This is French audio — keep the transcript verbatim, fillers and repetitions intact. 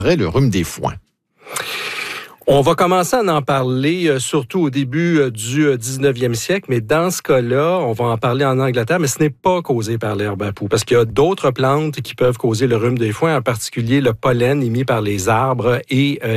le rhume des foins. On va commencer à en parler, euh, surtout au début euh, du euh, dix-neuvième siècle, mais dans ce cas-là, on va en parler en Angleterre, mais ce n'est pas causé par l'herbe à poux, parce qu'il y a d'autres plantes qui peuvent causer le rhume des foins, en particulier le pollen émis par les arbres et euh,